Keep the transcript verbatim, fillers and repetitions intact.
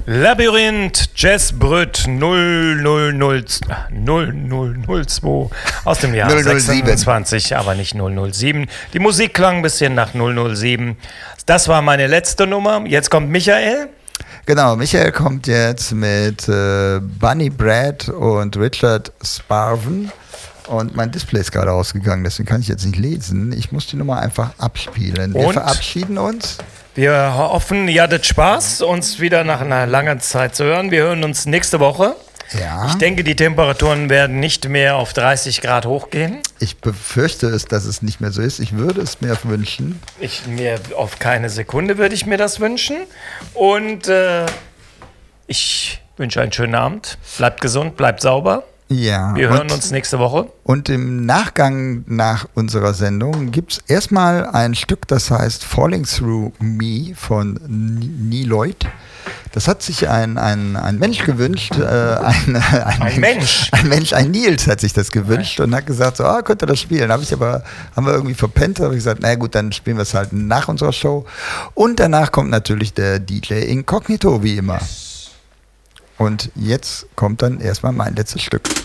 Labyrinth Jazzbrüt null null null zwei aus dem Jahr sechsundzwanzig, aber nicht null null sieben. Die Musik klang ein bisschen nach null null sieben. Das war meine letzte Nummer. Jetzt kommt Michael. Genau, Michael kommt jetzt mit äh, Bunny Brad und Richard Sparvan. Und mein Display ist gerade ausgegangen, deswegen kann ich jetzt nicht lesen. Ich muss die Nummer einfach abspielen. Wir und? verabschieden uns. Wir hoffen, ihr hattet Spaß, uns wieder nach einer langen Zeit zu hören. Wir hören uns nächste Woche. Ja. Ich denke, die Temperaturen werden nicht mehr auf dreißig Grad hochgehen. Ich befürchte es, dass es nicht mehr so ist. Ich würde es mir wünschen. Ich mir auf keine Sekunde würde ich mir das wünschen. Und äh, ich wünsche einen schönen Abend. Bleibt gesund, bleibt sauber. Ja. Wir hören uns nächste Woche. Und im Nachgang nach unserer Sendung gibt es erstmal ein Stück, das heißt Falling Through Me von Niloid. Das hat sich ein, ein, ein Mensch gewünscht. Äh, ein, ein, ein Mensch? Ein Mensch, ein Nils hat sich das gewünscht und hat gesagt, so, ah, könnt ihr das spielen? Habe ich aber, haben wir irgendwie verpennt. Da habe ich gesagt, na gut, dann spielen wir es halt nach unserer Show. Und danach kommt natürlich der D J Incognito, wie immer. Und jetzt kommt dann erstmal mein letztes Stück.